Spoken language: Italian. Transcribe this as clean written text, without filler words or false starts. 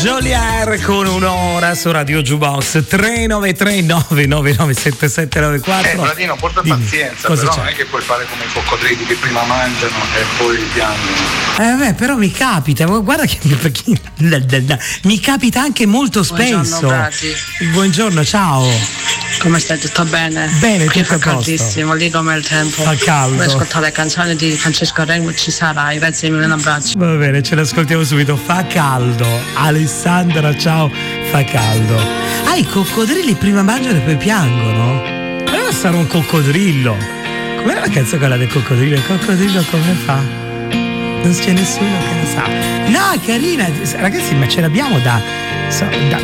Jolier con un'ora su Radio Jukebox 393 9997794. Vladino, porta pazienza, cosa però c'è? non è che puoi fare come i coccodrilli che prima mangiano e poi piangono. Beh, però mi capita, guarda che mi capita anche molto spesso. Buongiorno, ciao. Come stai? Tutto bene? Bene, qui tutto a fa posto. caldissimo, lì come il tempo. Fa caldo. Vuoi ascoltare le canzoni di Francesco Rengo? Ci sarai, grazie mille, un abbraccio. Va bene, ce l'ascoltiamo subito. Fa caldo. Alessandra, ciao. Fa caldo. I coccodrilli prima mangiano e poi piangono? Allora sarà un coccodrillo. Com'era la canzone quella del coccodrillo? Il coccodrillo come fa? Non c'è nessuno che lo sa. No, carina, ragazzi, ma ce l'abbiamo da